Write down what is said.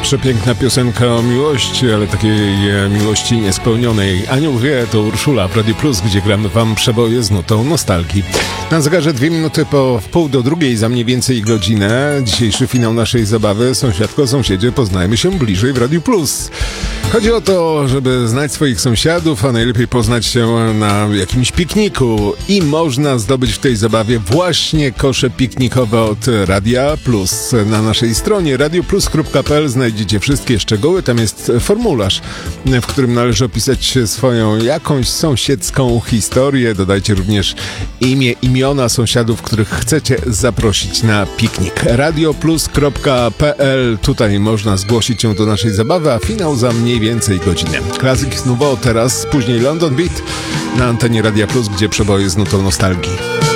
Przepiękna piosenka o miłości, ale takiej miłości niespełnionej. Anioł wie, to Urszula w Radio Plus, gdzie gramy wam przeboje z nutą nostalgii. Na zegarze 2 minuty po 1:30, za mniej więcej godzinę. Dzisiejszy finał naszej zabawy. Sąsiadko, sąsiedzie, poznajmy się bliżej w Radio Plus. Chodzi o to, żeby znać swoich sąsiadów, a najlepiej poznać się na jakimś pikniku. I można zdobyć w tej zabawie właśnie kosze piknikowe od Radia Plus. Na naszej stronie radioplus.pl znajdziecie wszystkie szczegóły. Tam jest formularz, w którym należy opisać swoją jakąś sąsiedzką historię. Dodajcie również imię, imiona sąsiadów, których chcecie zaprosić na piknik. radioplus.pl. Tutaj można zgłosić się do naszej zabawy, a finał za mniej więcej godzinę. Classic Nouveau teraz, później London Beat na antenie Radia Plus, gdzie przeboje z nutą nostalgii.